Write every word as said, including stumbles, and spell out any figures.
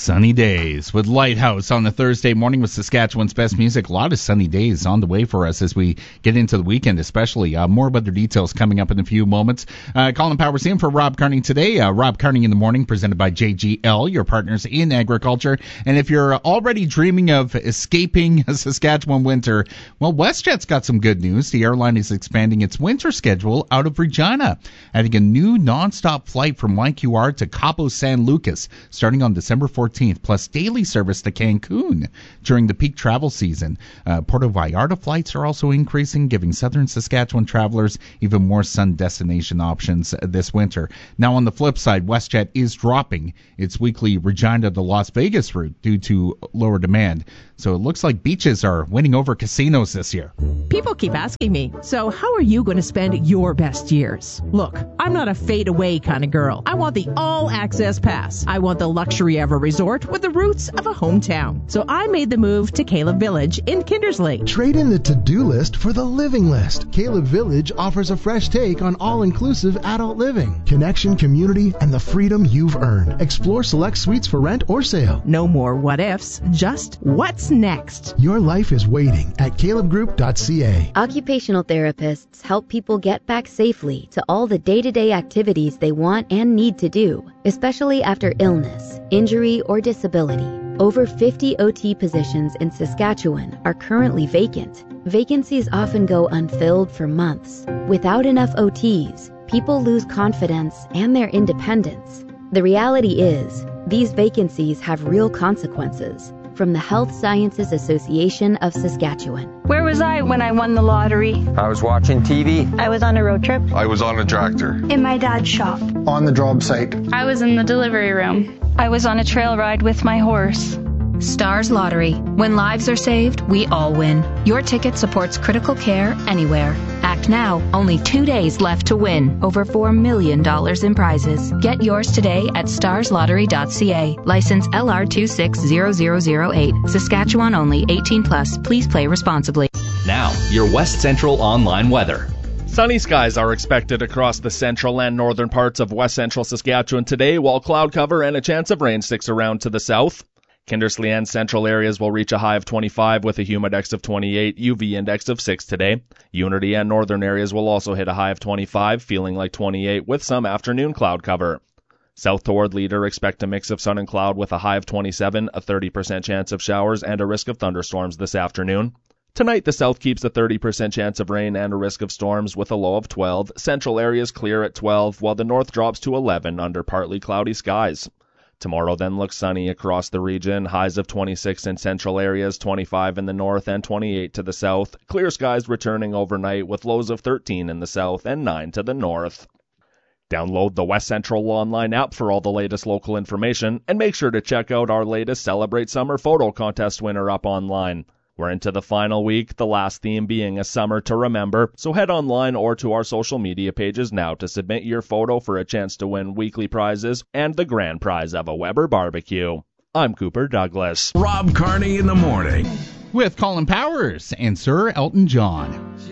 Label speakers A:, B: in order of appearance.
A: Sunny days with Lighthouse on the Thursday morning with Saskatchewan's best music. A lot of sunny days on the way for us as we get into the weekend, especially. Uh, more weather details coming up in a few moments. Uh, Colin Powers in for Rob Carney today. Uh, Rob Carney in the morning, presented by J G L, your partners in agriculture. And if you're already dreaming of escaping a Saskatchewan winter, well, WestJet's got some good news. The airline is expanding its winter schedule out of Regina, adding a new nonstop flight from Y Q R to Cabo San Lucas starting on December fourteenth, plus daily service to Cancun during the peak travel season. Uh, Puerto Vallarta flights are also increasing, giving southern Saskatchewan travelers even more sun destination options this winter. Now, on the flip side, WestJet is dropping its weekly Regina to Las Vegas route due to lower demand. So it looks like beaches are winning over casinos this year.
B: People keep asking me, so how are you going to spend your best years? Look, I'm not a fade-away kind of girl. I want the all-access pass. I want the luxury of a resort with the roots of a hometown. So I made the move to Caleb Village in Kindersley.
C: Trade in the to-do list for the living list. Caleb Village offers a fresh take on all-inclusive adult living, connection, community, and the freedom you've earned. Explore select suites for rent or sale.
B: No more what-ifs, just what's next.
C: Your life is waiting at caleb group dot c a.
D: Occupational therapists help people get back safely to all the day-to-day activities they want and need to do, especially after illness, injury, or disability. Over fifty O T positions in Saskatchewan are currently vacant. Vacancies often go unfilled for months. Without enough O Ts, people lose confidence and their independence. The reality is, these vacancies have real consequences. From the Health Sciences Association of Saskatchewan.
E: Where was I when I won the lottery?
F: I was watching T V.
E: I was on a road trip.
G: I was on a tractor.
H: In my dad's shop.
I: On the job site.
J: I was in the delivery room.
E: I was on a trail ride with my horse.
K: Stars Lottery. When lives are saved, we all win. Your ticket supports critical care anywhere. Act now. Only two days left to win. Over four million dollars in prizes. Get yours today at stars lottery dot c a. License L R two six zero zero zero eight. Saskatchewan only. eighteen plus. Please play responsibly.
L: Now, your West Central online weather.
M: Sunny skies are expected across the central and northern parts of West Central Saskatchewan today, while cloud cover and a chance of rain sticks around to the south. Kindersley and central areas will reach a high of twenty-five with a humidex of twenty-eight, U V index of six today. Unity and northern areas will also hit a high of twenty-five, feeling like twenty-eight with some afternoon cloud cover. South toward Leader, expect a mix of sun and cloud with a high of twenty-seven, a thirty percent chance of showers, and a risk of thunderstorms this afternoon. Tonight, the south keeps a thirty percent chance of rain and a risk of storms with a low of twelve. Central areas clear at twelve, while the north drops to eleven under partly cloudy skies. Tomorrow then looks sunny across the region, highs of twenty-six in central areas, twenty-five in the north, and twenty-eight to the south. Clear skies returning overnight with lows of thirteen in the south and nine to the north. Download the West Central online app for all the latest local information, and make sure to check out our latest Celebrate Summer photo contest winner up online. We're into the final week, the last theme being a summer to remember, so head online or to our social media pages now to submit your photo for a chance to win weekly prizes and the grand prize of a Weber barbecue. I'm Cooper Douglas.
N: Rob Carney in the morning.
A: With Colin Powers and Sir Elton John.